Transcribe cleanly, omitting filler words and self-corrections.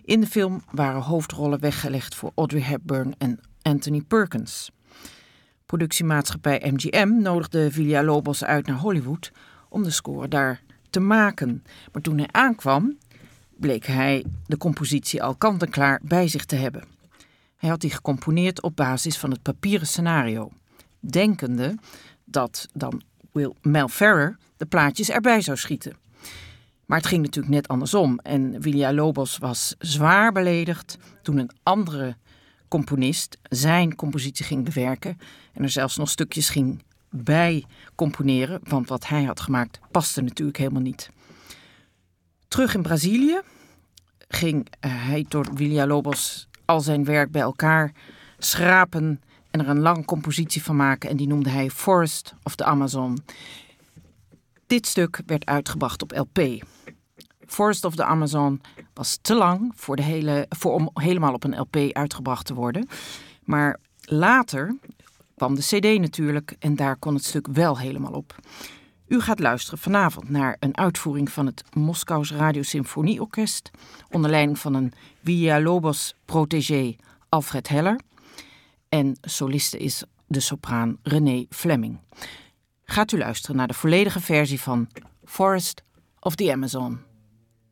In de film waren hoofdrollen weggelegd voor Audrey Hepburn en Anthony Perkins. Productiemaatschappij MGM nodigde Villalobos uit naar Hollywood om de score daar te maken. Maar toen hij aankwam, bleek hij de compositie al kant-en-klaar bij zich te hebben. Hij had die gecomponeerd op basis van het papieren scenario, denkende dat dan Mel Ferrer de plaatjes erbij zou schieten. Maar het ging natuurlijk net andersom en Villalobos was zwaar beledigd toen een andere componist zijn compositie ging bewerken en er zelfs nog stukjes ging bij componeren, want wat hij had gemaakt paste natuurlijk helemaal niet. Terug in Brazilië ging hij door Villalobos al zijn werk bij elkaar schrapen en er een lange compositie van maken en die noemde hij Forest of the Amazon. Dit stuk werd uitgebracht op LP. Forest of the Amazon was te lang om helemaal op een LP uitgebracht te worden. Maar later kwam de CD natuurlijk en daar kon het stuk wel helemaal op. U gaat luisteren vanavond naar een uitvoering van het Moskous Radiosymfonieorkest onder leiding van een Villalobos protégé Alfred Heller. En soliste is de sopraan Renée Fleming. Gaat u luisteren naar de volledige versie van Forest of the Amazon.